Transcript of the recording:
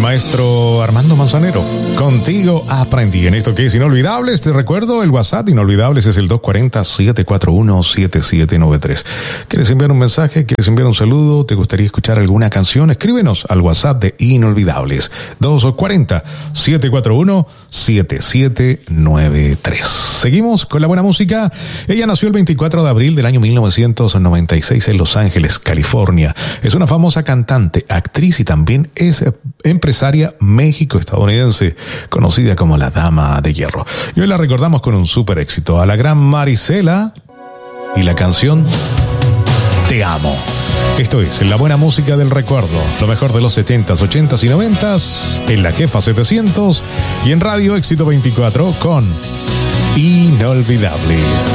maestro Armando Manzanero. Contigo aprendí. En esto que es Inolvidables, te recuerdo el WhatsApp Inolvidables es el 240-741-7793. ¿Quieres enviar un mensaje? ¿Quieres enviar un saludo? ¿Te gustaría escuchar alguna canción? Escríbenos al WhatsApp de Inolvidables 240-741-7793. Seguimos con la buena música. Ella nació el 24 de abril del año 1996 en Los Ángeles, California. Es una famosa cantante, actriz y también es empresaria México-estadounidense, conocida como la Dama de Hierro. Y hoy la recordamos con un súper éxito, a la gran Marisela y la canción Te Amo. Esto es la buena música del recuerdo, lo mejor de los 70s, 80s y 90s, en la Jefa 700 y en Radio Éxito 24 con Inolvidables.